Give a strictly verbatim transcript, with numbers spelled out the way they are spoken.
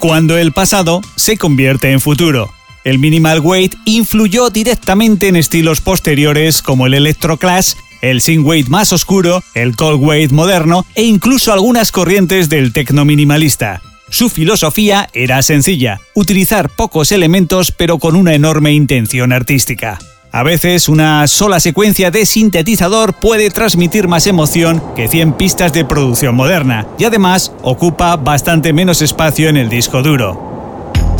cuando el pasado se convierte en futuro. El minimal weight influyó directamente en estilos posteriores como el electroclash, el synthwave más oscuro, el cold wave moderno e incluso algunas corrientes del techno minimalista. Su filosofía era sencilla: utilizar pocos elementos pero con una enorme intención artística. A veces una sola secuencia de sintetizador puede transmitir más emoción que cien pistas de producción moderna y además ocupa bastante menos espacio en el disco duro.